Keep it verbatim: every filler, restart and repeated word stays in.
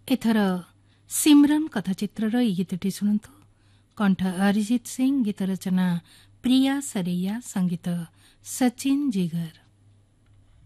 ଏଥର ସିମରନ୍ କଥାଚିତ୍ରର ଏହି ଗୀତଟି ଶୁଣନ୍ତୁ। କଣ୍ଠ ଅରିଜିତ ସିଂ, ଗୀତ ରଚନା ପ୍ରିୟା ସରୈୟା, ସଙ୍ଗୀତ ସଚିନ ଜିଗର।